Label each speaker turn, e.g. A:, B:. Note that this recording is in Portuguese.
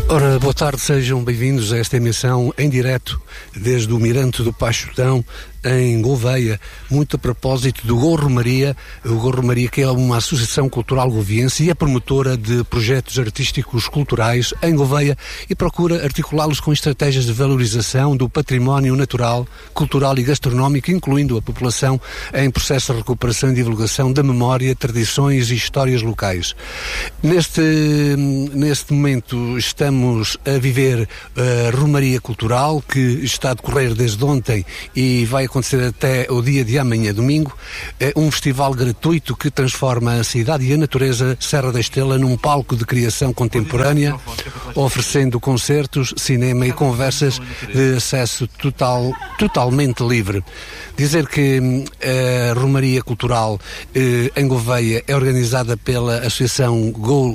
A: Ora, boa tarde, sejam bem-vindos a esta emissão em direto desde o Mirante do Paixotão, em Gouveia, muito a propósito do Gorro Maria, o Gorro Maria que é uma associação cultural goviense e é promotora de projetos artísticos culturais em Gouveia e procura articulá-los com estratégias de valorização do património natural, cultural e gastronómico, incluindo a população em processo de recuperação e divulgação da memória, tradições e histórias locais. Neste momento estamos a viver a Romaria Cultural, que está a decorrer desde ontem e vai acontecer até o dia de amanhã, domingo. É um festival gratuito que transforma a cidade e a natureza Serra da Estrela num palco de criação contemporânea, oferecendo concertos, cinema e conversas de acesso totalmente livre. Dizer que a Romaria Cultural em Gouveia é organizada pela Associação